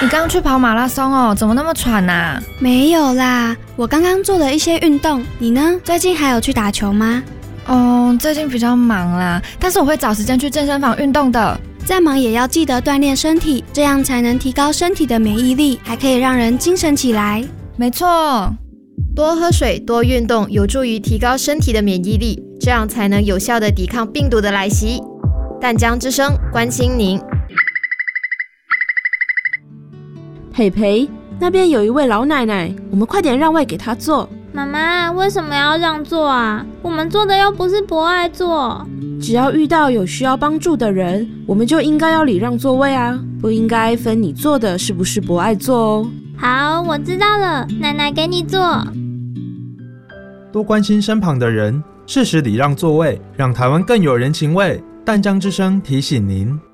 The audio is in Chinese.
你刚去跑马拉松哦，怎么那么喘啊？ 没有啦，我刚刚做了一些运动。你呢？最近还有去打球吗？ 最近比较忙啦，但是我会找时间去健身房运动的。 再忙也要记得锻炼身体，这样才能提高身体的免疫力，还可以让人精神起来。 没错， 多喝水、多运动，有助于提高身体的免疫力，这样才能有效地抵抗病毒的来袭。淡江之声关心您。 佩佩，那边有一位老奶奶，我们快点让位给她坐。 妈妈，为什么要让座啊？我们坐的又不是博爱座。 只要遇到有需要帮助的人，我们就应该要礼让座位啊，不应该分你坐的是不是博爱座哦。 好，我知道了，奶奶给你坐。 多关心身旁的人，适时礼让座位，让台湾更有人情味。淡江之声提醒您。